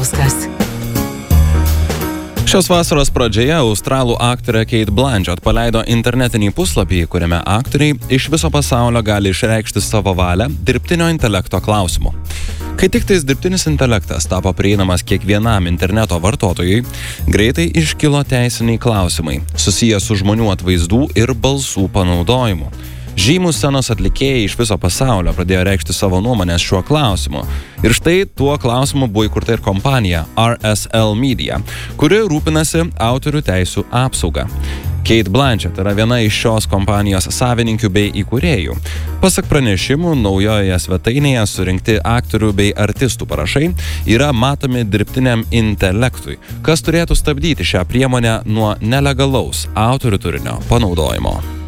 Jankauskas. Šios vasaros pradžioje australų aktorė Kate Blanchett paleido internetinį puslapį, kuriame aktoriai iš viso pasaulio gali išreikšti savo valią dirbtinio intelekto klausimu. Kai tik tais dirbtinis intelektas tapo prieinamas kiekvienam interneto vartotojui, greitai iškilo teisiniai klausimai, susiję su žmonių atvaizdų ir balsų panaudojimu. Žymūs scenos atlikėjai iš viso pasaulio pradėjo reikšti savo nuomonės šiuo klausimu. Ir štai tuo klausimu buvo įkurta ir kompanija RSL Media, kuri rūpinasi autorių teisių apsaugą. Kate Blanchett yra viena iš šios kompanijos savininkių bei įkūrėjų. Pasak pranešimų, naujoje svetainėje surinkti aktorių bei artistų parašai yra matomi dirbtiniam intelektui, kas turėtų stabdyti šią priemonę nuo nelegalaus autorių turinio panaudojimo.